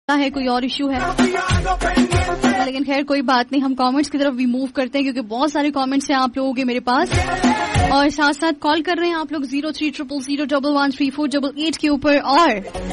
ہے کوئی اور ایشو ہے, لیکن خیر کوئی بات نہیں, ہم کامنٹس کی طرف بھی موو کرتے ہیں کیونکہ بہت سارے کامنٹس ہیں آپ لوگوں کے میرے پاس, اور ساتھ ساتھ کال کر رہے ہیں آپ لوگ 0300011488 کے اوپر. اور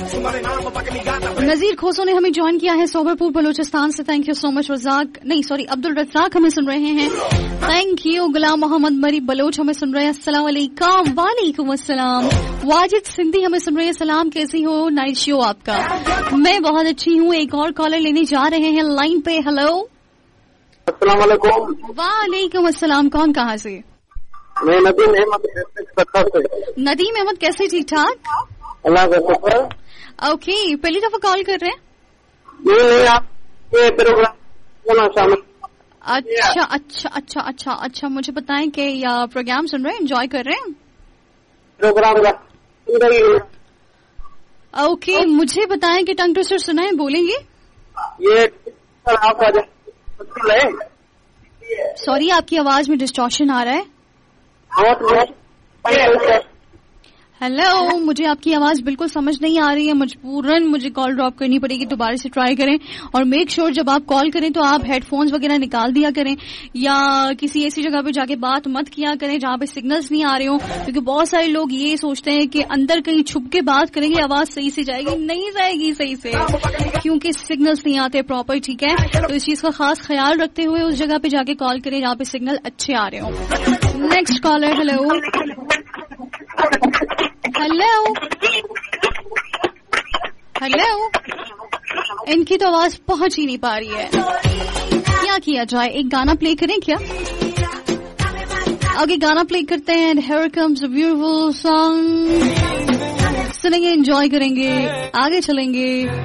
نذیر کھوسو نے ہمیں جوائن کیا ہے سوبر پور بلوچستان سے, تھینک یو سو مچ. عبد الرزاق ہمیں سن رہے ہیں, تھینک یو. غلام محمد مری بلوچ ہمیں سن رہے ہیں, السلام علیکم. وعلیکم السلام. واجد سندھی ہمیں سن رہے ہیں, سلام, کیسی ہو, نائٹ شو آپ کا. میں بہت اچھی ہوں. ایک اور کالر لینے جا رہے ہیں لائن پہ. ہلو, السلام علیکم. وعلیکم السلام. کون کہاں سے؟ میں ندیم احمد. ندیم احمد, کیسے؟ ٹھیک ٹھاک, اللہ کا شکر. اوکے, پہلی دفعہ کال کر رہے ہیں؟ نہیں, آپ یہ پروگرام شامل. اچھا اچھا اچھا اچھا اچھا, مجھے بتائیں کہ یا پروگرام سن رہے ہیں, انجوائے کر رہے ہیں پروگرام کا. اوکے, مجھے بتائیں کہ ٹنگ ٹوسٹر سنا ہے, بولیں گے؟ یہ آپ سوری, آپ کی آواز میں ڈسٹورشن آ رہا ہے. ہیلو, مجھے آپ کی آواز بالکل سمجھ نہیں آ رہی ہے, مجبوراً مجھے کال ڈراپ کرنی پڑے گی. دوبارہ سے ٹرائی کریں, اور میک شیور جب آپ کال کریں تو آپ ہیڈ فونز وغیرہ نکال دیا کریں, یا کسی ایسی جگہ پہ جا کے بات مت کیا کریں جہاں پہ سگنلز نہیں آ رہے ہوں, کیونکہ بہت سارے لوگ یہ سوچتے ہیں کہ اندر کہیں چھپ کے بات کریں گے آواز صحیح سے جائے گی. نہیں جائے گی صحیح سے, کیونکہ سگنلز نہیں آتے پراپر. ٹھیک ہے, تو اس چیز کا خاص خیال رکھتے ہوئے اس جگہ پہ جا کے کال کریں جہاں پہ سگنل اچھے آ رہے ہوں. Next collar. Hello hello hello, ان کی تو آواز پہنچ ہی نہیں پا رہی ہے. کیا جائے, ایک گانا پلے کریں کیا؟ آگے گانا پلے کرتے ہیں. Here comes a beautiful song. سنیں گے, انجوائے کریں گے, آگے چلیں گے.